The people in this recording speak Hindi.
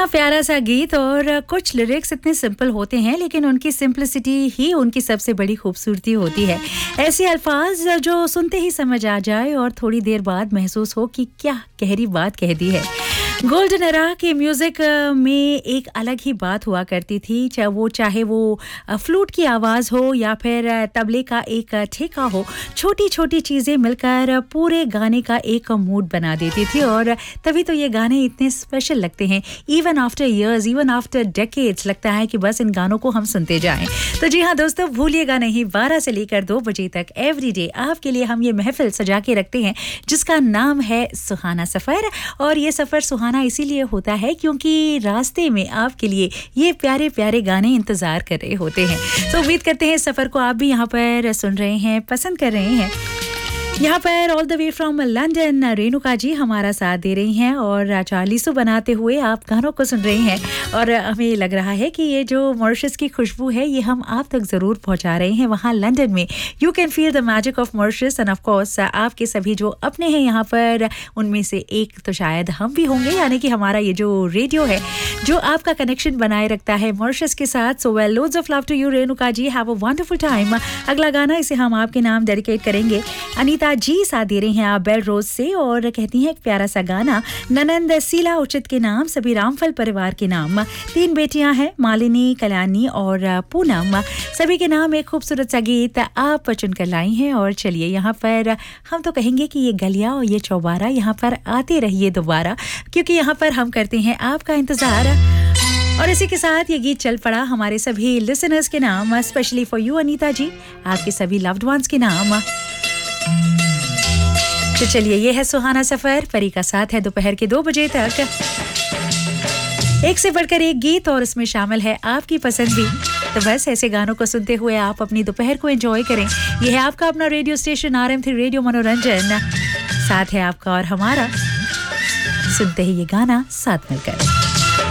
प्यारा सा गीत और कुछ लिरिक्स इतने सिंपल होते हैं लेकिन उनकी सिंपलिसिटी ही उनकी सबसे बड़ी खूबसूरती होती है। ऐसे अल्फाज जो सुनते ही समझ आ जाए और थोड़ी देर बाद महसूस हो कि क्या गहरी बात कह दी है। गोल्डन एरा के म्यूज़िक में एक अलग ही बात हुआ करती थी, चाहे वो फ्लूट की आवाज़ हो या फिर तबले का एक ठेका हो। छोटी छोटी चीज़ें मिलकर पूरे गाने का एक मूड बना देती थी और तभी तो ये गाने इतने स्पेशल लगते हैं। Even after years, even after decades लगता है कि बस इन गानों को हम सुनते जाएं। तो जी हाँ दोस्तों, भूलिएगा नहीं, 12 से लेकर 2 बजे तक एवरीडे आपके लिए हम ये महफिल सजा के रखते हैं जिसका नाम है सुहाना सफ़र। और ये सफ़र सुहाना इसीलिए होता है क्योंकि रास्ते में आपके लिए ये प्यारे प्यारे गाने इंतजार कर रहे होते हैं। तो उम्मीद करते हैं सफ़र को आप भी यहाँ पर सुन रहे हैं, पसंद कर रहे हैं। यहाँ पर all the way from London Renuka ji हमारा साथ दे रही हैं और चालीसों बनाते हुए आप गानों को सुन रहे हैं। और हमें लग रहा है कि ये जो मॉरिशस की खुशबू है ये हम आप तक ज़रूर पहुँचा रहे हैं वहाँ लंदन में। You can feel the magic of Mauritius end of course आपके सभी जो अपने हैं यहाँ पर, उनमें से एक तो शायद हम भी होंगे, यानी कि हमारा ये जो रेडियो है जो आपका कनेक्शन बनाए रखता है मॉरिशस के साथ। So well, loads of love to you Renuka ji, have a wonderful time. अगला गाना इसे हम आपके नाम डेडिकेट करेंगे। अनीता जी साथ दे रही हैं आप बेल रोज से और कहती हैं एक प्यारा सा गाना ननंद शीला उचित के नाम, सभी रामफल परिवार के नाम, 3 बेटियां हैं मालिनी, कल्याणी और पूनम, सभी के नाम एक खूबसूरत सा गीत आप चुनकर लाई हैं। और चलिए यहाँ पर हम तो कहेंगे कि ये गलियां और ये चौबारा यहाँ पर आते रहिए दोबारा, क्योंकि यहाँ पर हम करते हैं आपका इंतजार। और इसी के साथ ये गीत चल पड़ा हमारे सभी लिसनर्स के नाम, स्पेशली फॉर यू अनीता जी, आपके सभी लव्ड वंस के नाम। तो चलिए, ये है सुहाना सफर, परी का साथ है दोपहर के 2 बजे तक। एक से बढ़कर एक गीत और इसमें शामिल है आपकी पसंद भी। तो बस ऐसे गानों को सुनते हुए आप अपनी दोपहर को एंजॉय करें। ये है आपका अपना रेडियो स्टेशन RM3 रेडियो मनोरंजन, साथ है आपका और हमारा, सुनते ही ये गाना साथ मिलकर।